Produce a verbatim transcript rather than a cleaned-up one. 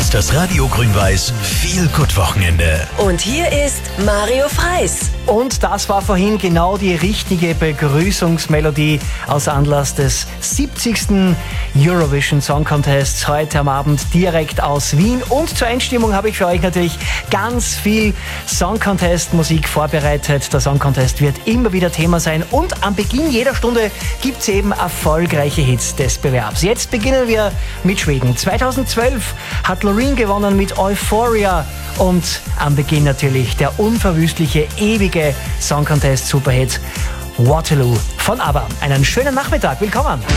ist das Radio Grün-Weiß Feel-Good-Wochenende. Und hier ist Mario Freis. Und das war vorhin genau die richtige Begrüßungsmelodie aus Anlass des siebzigsten Eurovision Song Contests heute am Abend direkt aus Wien. Und zur Einstimmung habe ich für euch natürlich ganz viel Song Contest Musik vorbereitet. Der Song Contest wird immer wieder Thema sein und am Beginn jeder Stunde gibt es eben erfolgreiche Hits des Bewerbs. Jetzt beginnen wir mit Schweden. zweitausendzwölf hat Loreen gewonnen mit Euphoria und am Beginn natürlich der unverwüstliche, ewige Song Contest Superhit Waterloo von ABBA. Einen schönen Nachmittag, willkommen!